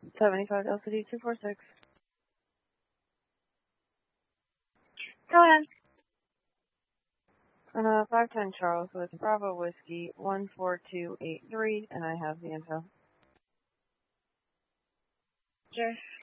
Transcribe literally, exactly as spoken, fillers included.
seventy-five L C D two four six. Go ahead. Uh, five ten Charles with Bravo Whiskey one four two eight three, and I have the info. Sure.